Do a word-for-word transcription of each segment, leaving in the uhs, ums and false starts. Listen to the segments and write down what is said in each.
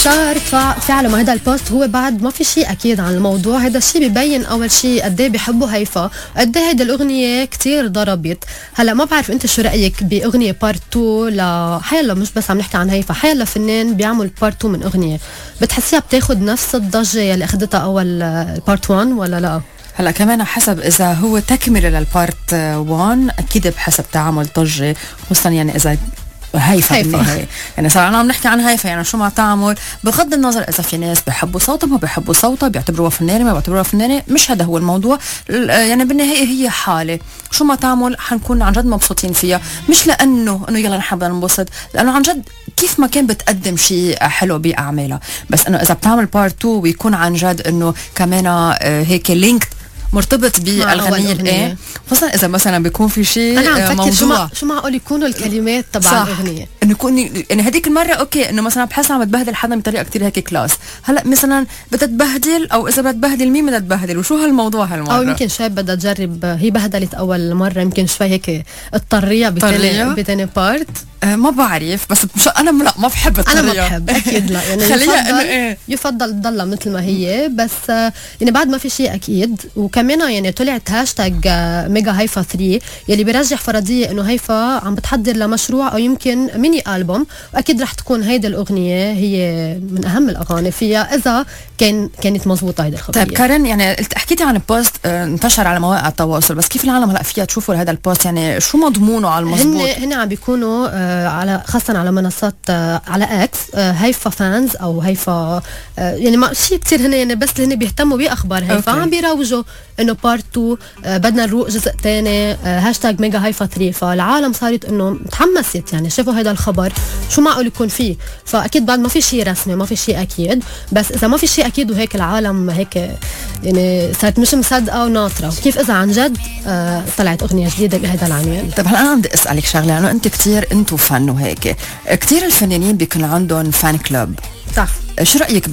صار فعلا هذا البوست هو بعد ما في شيء اكيد عن الموضوع. هذا الشيء ببين اول شيء قد ايه بيحبوا هيفا، قد ايه هيدي الاغنيه كتير ضربت. هلا ما بعرف انت شو رايك باغنيه بارت تو لحيلا، مش بس عم نحكي عن هيفا، حيلا فنان بيعمل بارت تو من اغنيه، بتحسيها بتاخد نفس الضجه اللي اخذتها اول بارت واحد ولا لا؟ هلا كمان حسب اذا هو تكمله للبارت واحد اكيد بحسب تعامل ضجه، خصوصا يعني اذا هيفا بالنهاية. يعني صار أنا عم نحكي عن هيفا، يعني شو ما تعمل بغض النظر إذا في ناس بيحبوا صوتها ما بيحبوا صوتها، بيعتبروها فنانة ما بيعتبروها فنانة، مش هذا هو الموضوع. يعني بالنهاية هي حالة، شو ما تعمل حنكون عن جد مبسوطين فيها، مش لأنه إنه يلا نحب ننبسط، لأنه عن جد كيف ما كان بتقدم شيء حلو بأعمالها. بس إنه إذا بتعمل بارت تو ويكون عن جد إنه كمان هيك لينك مرتبط بالغنية الايه، خصوصا اذا مثلا بيكون في شيء انا موضوع شو ما شو معقول يكونوا الكلمات تبع الاغنيه، انه يكون يعني هذيك المره اوكي انه مثلا بحسها عم تبهدل حدا بطريقه كتير هيك كلاس، هلا مثلا بدها تبهدل او اذا بدها تبهدل مين بدها تبهدل وشو هالموضوع هالمره، او يمكن شوي بدها تجرب، هي بهدلت اول مره يمكن شوي هيك اضطريه بتاني بتاني بارت. أه ما بعرف، بس مش انا لا ما بحب الطريقه، انا ما بحب اكيد لا، يعني خليها انه ايه يفضل تضلها مثل ما هي، بس يعني بعد ما في شيء اكيد. وكمان يعني طلعت هاشتاج ميجا هيفا ثري يلي بيرجح فرضيه انه هيفا عم بتحضر لمشروع او يمكن ميني البوم، واكيد رح تكون هيدي الاغنيه هي من اهم الاغاني فيها اذا كان كانت مزبوطه هيدي الخبريه. طيب كارين، يعني حكيتي عن البوست انتشر على مواقع التواصل، بس كيف العالم هلا فيها تشوفوا هذا البوست؟ يعني شو مضمونه على المزبوط؟ هن هن عم بيكونوا على خاصه على منصات على اكس هيفا فانز او هيفا، يعني ما شيء كثير هن يعني بس هن بيهتموا باخبار هيفا، عم بيروجوا انه بارت تو بدنا نروق جزء ثاني هاشتاج ميجا هيفا ثري، فالعالم صارت انه تحمست، يعني شافوا هذا الخبر شو معقول يكون فيه. فاكيد بعد ما في شيء رسمي، ما في شيء اكيد، بس اذا ما في شيء اكيد وهيك العالم هيك يعني صارت مش مصدقه وناطره، كيف اذا عن جد آه طلعت اغنيه جديده بهذا العنوان. طيب هلا انا بدي اسالك شغله، لانه انت كثير انتم فن وهيك كثير الفنانين بيكون عندهم فان كلوب، صح؟ شو رايك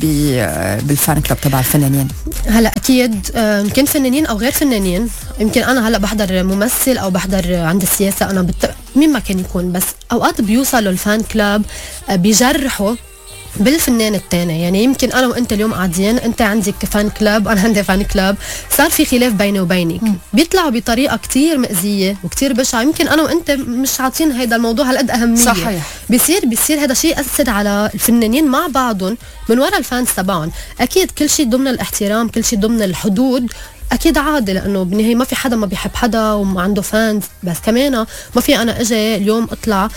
بالفان كلوب تبع الفنانين؟ هلا اكيد يمكن فنانين او غير فنانين، يمكن انا هلا بحضر ممثل او بحضر عند السياسه، انا بت... مين ما كان يكون، بس اوقات بيوصلوا الفان كلوب بيجرحوا بالفنان الثاني. يعني يمكن انا وانت اليوم قاعدين، انت عندك فان كلاب انا عندي فان كلاب، صار في خلاف بيني وبينك، م. بيطلعوا بطريقه كتير مأذيه وكتير بشعه، يمكن انا وانت مش عاطين هيدا الموضوع هالقد اهميه، صحيح. بيصير بيصير هذا شيء يأثر على الفنانين مع بعضهم من وراء الفانز تبعهم. اكيد كل شيء ضمن الاحترام، كل شيء ضمن الحدود، اكيد عادي، لانه بالنهايه ما في حدا ما بيحب حدا وما عنده فانز، بس كمان ما في انا اجي اليوم اطلع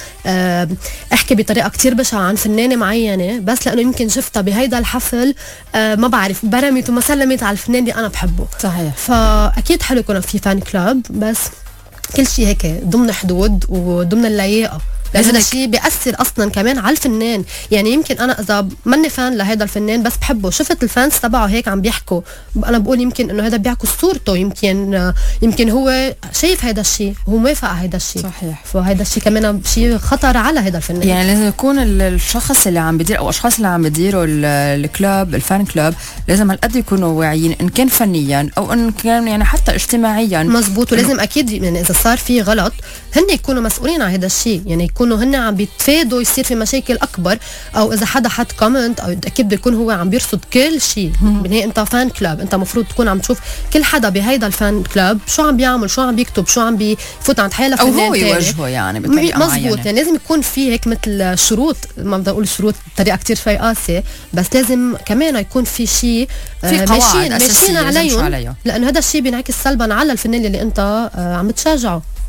احكي بطريقه كتير بشعه عن فنانه معينه بس لانه يمكن شفتها بهيدا الحفل ما بعرف برمت وما سلمت على الفنان اللي انا بحبه. صحيح. فاكيد حلو يكون في فان كلاب، بس كل شيء هيك ضمن حدود وضمن اللياقه، لأن هذا الشيء بيأثر أصلا كمان على الفنان. يعني يمكن أنا إذا ماني فان لهذا الفنان بس بحبه، شفت الفانس تبعه هيك عم بيحكوا، أنا بقول يمكن إنه هذا بيعكس صورته، يمكن يمكن هو شايف هذا الشيء وهو موافق على هذا الشيء. صحيح. فهذا الشيء كمان شيء خطر على هذا الفنان. يعني لازم يكون الشخص اللي عم بدير أو أشخاص اللي عم بديروا الكلاب الفان كلاب لازم هالقد يكونوا واعيين، إن كان فنيا أو إن كان يعني حتى اجتماعيا. مزبوط. ولازم أكيد يعني إذا صار في غلط هن يكونوا مسؤولين عن هذا الشيء، يعني يكونوا هن عم بيتفادوا يصير في مشاكل اكبر، او اذا حدا حط كومنت او اكيد بده يكون هو عم بيرصد كل شيء. بالنهايه انت فان كلاب، انت مفروض تكون عم تشوف كل حدا بهيدا الفان كلاب شو عم بيعمل، شو عم بيكتب، شو عم بيفوت عند حاله فنان او هو يوجهه يعني بطريقه معينه. مزبوط. يعني لازم يكون في هيك مثل شروط، ما بدي اقول شروط بطريقه كتير شوي قاسيه، بس لازم كمان يكون في شيء في قواعد اساسيه عليهم، لانه هذا الشيء بينعكس سلبا على الفنان اللي انت عم تشجعه.